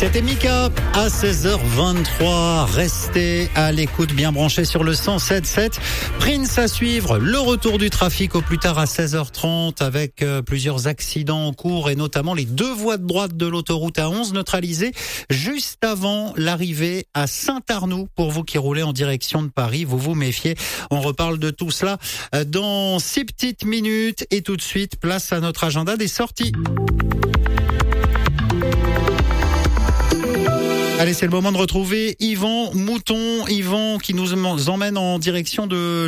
C'était Mika à 16h23. Restez à l'écoute, bien branchés sur le 107.7. Prince à suivre, le retour du trafic au plus tard à 16h30 avec plusieurs accidents en cours et notamment les deux voies de droite de l'autoroute A11 neutralisées juste avant l'arrivée à Saint-Arnoux. Pour vous qui roulez en direction de Paris, vous vous méfiez. On reparle de tout cela dans 6 petites minutes et tout de suite, place à notre agenda des sorties. Allez, c'est le moment de retrouver Yvan Mouton. Yvan qui nous emmène en direction de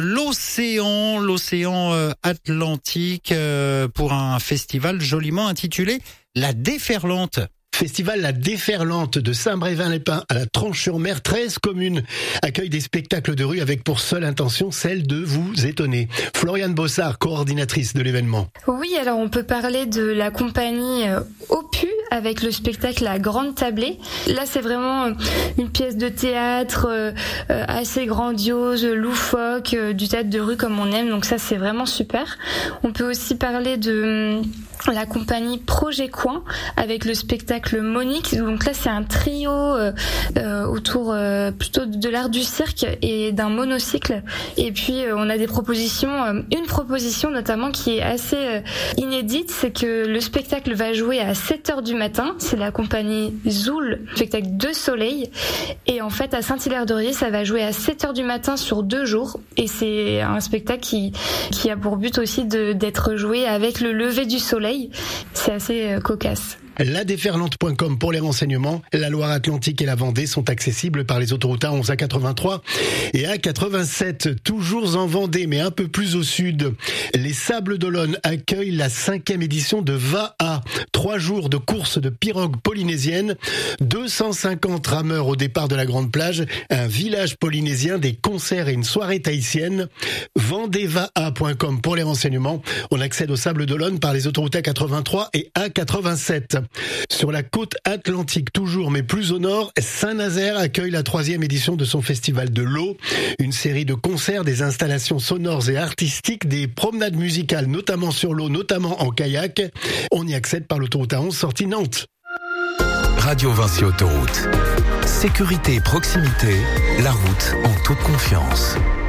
l'océan Atlantique pour un festival joliment intitulé La Déferlante. Festival La Déferlante de Saint-Brévin-les-Pins à la Tranche-sur-Mer. 13 communes accueillent des spectacles de rue avec pour seule intention celle de vous étonner. Floriane Bossard, coordinatrice de l'événement. Oui, alors on peut parler de la compagnie Opus avec le spectacle La Grande Tablée. Là, c'est vraiment une pièce de théâtre assez grandiose, loufoque, du théâtre de rue comme on aime. Donc ça, c'est vraiment super. On peut aussi parler de la compagnie Projet Coin avec le spectacle Monique. Donc là, c'est un trio autour plutôt de l'art du cirque et d'un monocycle. Et puis, on a des propositions. Une proposition notamment qui est assez inédite, c'est que le spectacle va jouer à 7h du matin. C'est la compagnie Zoul, spectacle de soleil. Et en fait, à Saint-Hilaire-de-Riez, ça va jouer à 7h du matin sur 2 jours. Et c'est un spectacle qui a pour but aussi d'être joué avec le lever du soleil. C'est assez cocasse. Ladéferlante.com pour les renseignements. La Loire-Atlantique et la Vendée sont accessibles par les autoroutes A11, A83 et A87. Toujours en Vendée, mais un peu plus au sud, les Sables d'Olonne accueillent la 5e édition de VAA. 3 jours de course de pirogue polynésienne, 250 rameurs au départ de la Grande Plage, un village polynésien, des concerts et une soirée tahitienne. Vendévaa.com pour les renseignements. On accède aux Sables d'Olonne par les autoroutes A83 et A87. Sur la côte atlantique toujours, mais plus au nord, Saint-Nazaire accueille la 3e édition de son festival de l'eau. Une série de concerts, des installations sonores et artistiques, des promenades musicales, notamment sur l'eau, notamment en kayak. On y accède par l'autoroute A11 sortie Nantes. Radio Vinci Autoroute. Sécurité et proximité, la route en toute confiance.